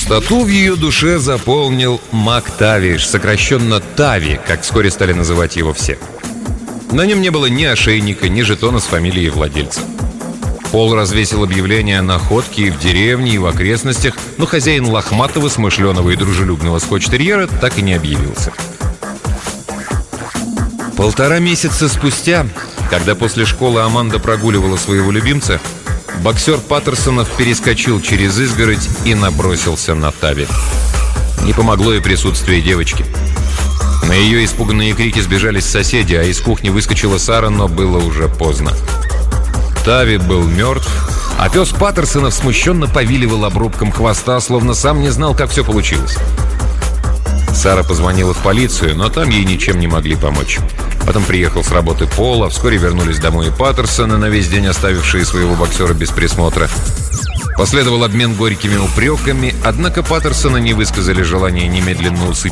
Пустоту в ее душе заполнил МакТавиш, сокращенно Тави, как вскоре стали называть его все. На нем не было ни ошейника, ни жетона с фамилией владельца. Пол развесил объявление о находке и в деревне, и в окрестностях, но хозяин лохматого, смышленого и дружелюбного скотч-терьера так и не объявился. 1,5 месяца спустя, когда после школы Аманда прогуливала своего любимца, боксер Паттерсонов перескочил через изгородь и набросился на Тави. Не помогло и присутствие девочки. На ее испуганные крики сбежались соседи, а из кухни выскочила Сара, но было уже поздно. Тави был мертв, а пес Паттерсонов смущенно повиливал обрубком хвоста, словно сам не знал, как все получилось. Сара позвонила в полицию, но там ей ничем не могли помочь. Потом приехал с работы Пол, а вскоре вернулись домой и Паттерсоны, на весь день оставившие своего боксера без присмотра. Последовал обмен горькими упреками, однако Паттерсоны не высказали желания немедленно усыпить